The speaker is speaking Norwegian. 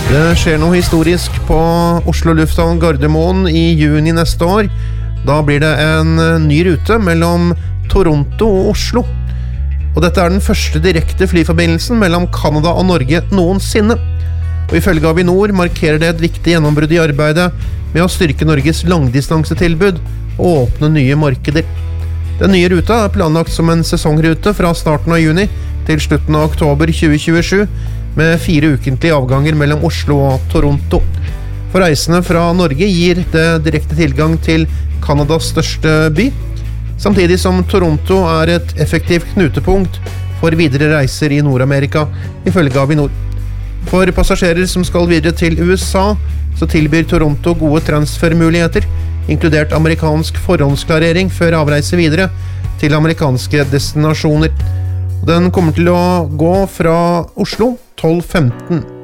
Det skjer noe historisk på Oslo Lufthavn Gardermoen i juni neste år. Da blir det en ny rute mellom Toronto og Oslo. Og dette er den første direkte flyforbindelsen mellom Canada og Norge noensinne. Og ifølge Avinor markerer det et viktig gjennombrudd i arbeidet med å styrke Norges langdistansetilbud og åpne nye markeder. Den nye ruta er planlagt som en sesongrute fra starten av juni til slutten av oktober 2027, med 4 ukentlige avganger mellom Oslo og Toronto. For reisende fra Norge gir det direkte tilgang til Kanadas største by, samtidig som Toronto er et effektivt knutepunkt for videre reiser i Nord-Amerika, ifølge Avinor. For passasjerer som skal videre til USA, så tilbyr Toronto gode transfermuligheter, inkludert amerikansk forhåndsklarering før avreise videre til amerikanske destinasjoner. Den kommer til å gå fra Oslo 12:15.